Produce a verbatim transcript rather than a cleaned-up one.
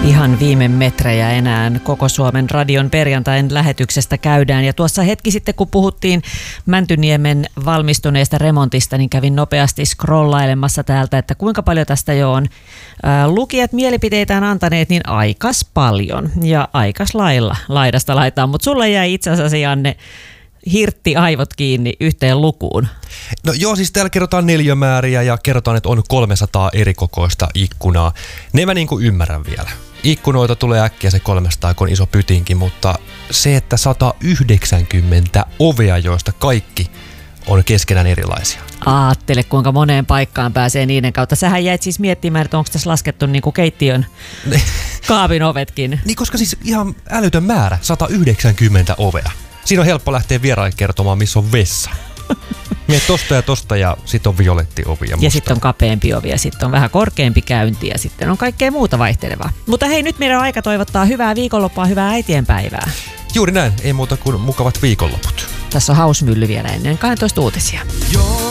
Ihan viime metrejä enää koko Suomen radion perjantain lähetyksestä käydään. Ja tuossa hetki sitten, kun puhuttiin Mäntyniemen valmistuneesta remontista, niin kävin nopeasti scrollailemassa täältä, että kuinka paljon tästä jo on ää, lukijat mielipiteitään antaneet, niin aikas paljon ja aikas lailla laidasta laitaan. Mutta sulle jäi itse asiassa, Janne, hirtti aivot kiinni yhteen lukuun. No joo, siis täällä kerrotaan neliömääriä ja kerrotaan, että on kolmesataa eri kokoista ikkunaa. Ne mä niinku ymmärrän vielä. Ikkunoita tulee äkkiä se kolmesataa, kun on iso pytinki, mutta se, että sata yhdeksänkymmentä ovea, joista kaikki on keskenään erilaisia. Aattele, kuinka moneen paikkaan pääsee niiden kautta. Sähän jäit siis miettimään, että onko tässä laskettu niinku keittiön kaapin ovetkin. Niin, koska siis ihan älytön määrä, sata yhdeksänkymmentä ovea. Siinä on helppo lähteä vieraille kertomaan, missä on vessa. Miet tosta ja tosta ja sitten on violetti ovi. Ja, ja sitten on kapeampi ovi ja sitten on vähän korkeampi käynti ja sitten on kaikkea muuta vaihtelevaa. Mutta hei, nyt meidän on aika toivottaa hyvää viikonloppua, hyvää äitienpäivää. Juuri näin, ei muuta kuin mukavat viikonloput. Tässä on Hausmylly vielä ennen kaksitoista uutisia. Joo.